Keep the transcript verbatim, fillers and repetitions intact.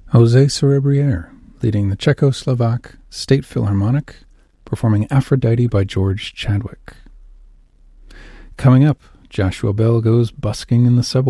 José Cerebriere, leading the Czechoslovak State Philharmonic, performing Aphrodite by George Chadwick. Coming up, Joshua Bell goes busking in the subway.